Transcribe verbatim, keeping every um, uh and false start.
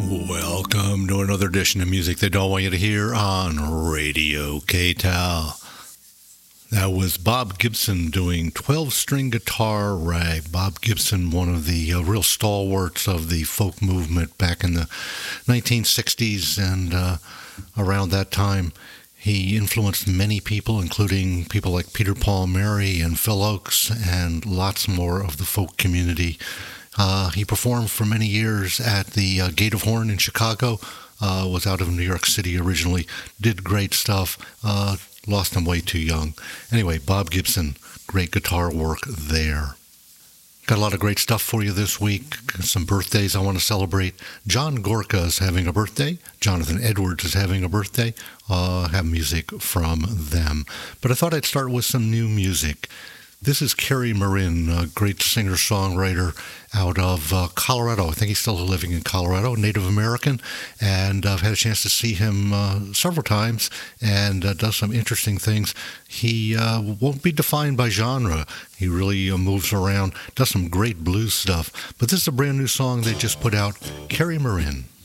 Welcome to another edition of Music They Don't Want You to Hear on Radio K-Tal. That was Bob Gibson doing twelve-string guitar rag. Bob Gibson, one of the uh, real stalwarts of the folk movement back in the nineteen sixties, and uh, around that time, he influenced many people, including people like Peter Paul Mary and Phil Ochs, and lots more of the folk community. Uh, he performed for many years at the uh, Gate of Horn in Chicago, uh, was out of New York City originally, did great stuff, uh, lost him way too young. Anyway, Bob Gibson, great guitar work there. Got a lot of great stuff for you this week. Some birthdays I want to celebrate. John Gorka is having a birthday. Jonathan Edwards is having a birthday. Uh, have music from them. But I thought I'd start with some new music. This is Kerry Marin, a great singer-songwriter out of uh, Colorado. I think he's still living in Colorado, Native American, and I've had a chance to see him uh, several times, and uh, does some interesting things. He uh, won't be defined by genre. He really uh, moves around, does some great blues stuff. But this is a brand new song they just put out, Kerry Marin.